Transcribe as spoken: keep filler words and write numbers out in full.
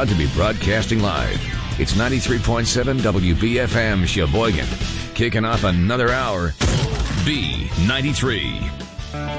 proud to be broadcasting live. It's ninety-three point seven W B F M Sheboygan. Kicking off another hour, B ninety-three.